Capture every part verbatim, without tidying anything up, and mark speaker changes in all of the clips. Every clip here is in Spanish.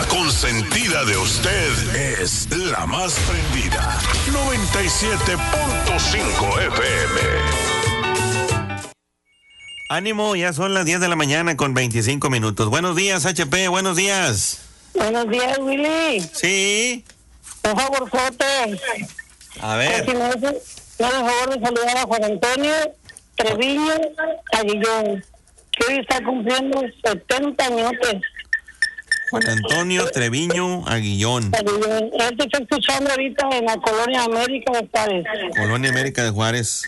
Speaker 1: La consentida de usted es la más prendida. noventa y siete punto cinco F M.
Speaker 2: Ánimo, ya son las diez de la mañana con veinticinco minutos. Buenos días, H P, buenos días.
Speaker 3: Buenos días, Willy.
Speaker 2: Sí.
Speaker 3: Por favor, Jote.
Speaker 2: A ver.
Speaker 3: Si me hace, me hace favor de saludar a Juan Antonio Treviño Aguillón, que hoy está cumpliendo setenta añotes.
Speaker 2: Juan Antonio Treviño Aguillón.
Speaker 3: Aguillón. Él te está escuchando ahorita en la Colonia América de Juárez.
Speaker 2: Colonia América de Juárez.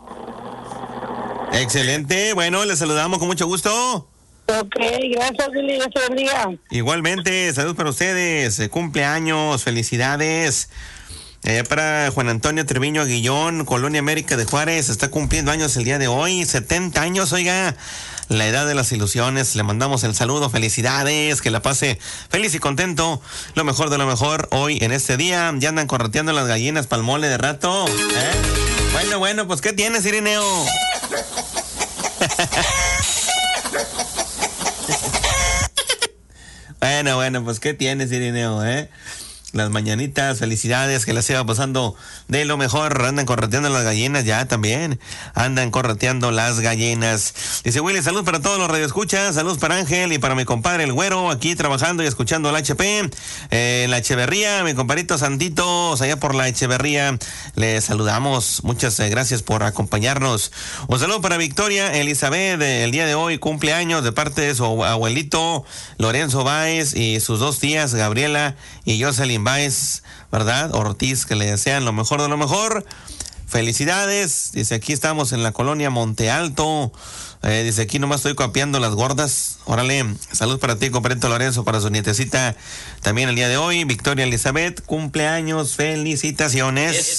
Speaker 2: Excelente. Bueno, le saludamos con mucho gusto.
Speaker 3: Ok, gracias, Willy. Dios te bendiga.
Speaker 2: Igualmente, salud para ustedes. Eh, Cumpleaños, felicidades. Eh, para Juan Antonio Treviño Aguillón, Colonia América de Juárez, está cumpliendo años el día de hoy, setenta años, oiga, la edad de las ilusiones. Le mandamos el saludo, felicidades, que la pase feliz y contento, lo mejor de lo mejor hoy en este día. Ya andan correteando las gallinas pa'l mole de rato, ¿eh? Bueno, bueno, pues ¿qué tienes, Irineo? Bueno, bueno, pues ¿qué tienes, Irineo, eh? Las mañanitas, felicidades, que las siga pasando de lo mejor. Andan correteando las gallinas ya también. Andan correteando las gallinas. Dice Willy, salud para todos los radioescuchas. Salud para Ángel y para mi compadre el Güero, aquí trabajando y escuchando la H P. Eh, la Echeverría, mi compadrito Santitos, allá por la Echeverría. Le saludamos. Muchas eh, gracias por acompañarnos. Un saludo para Victoria Elizabeth. Eh, el día de hoy cumpleaños de parte de su abuelito Lorenzo Báez y sus dos tías, Gabriela y Jocelyn Báez, ¿verdad? Ortiz, que le desean lo mejor de lo mejor. Felicidades. Dice, aquí estamos en la colonia Monte Alto. Eh, dice, aquí nomás estoy copiando las gordas. Órale, salud para ti, compadrito Lorenzo, para su nietecita también el día de hoy. Victoria Elizabeth, cumpleaños, felicitaciones.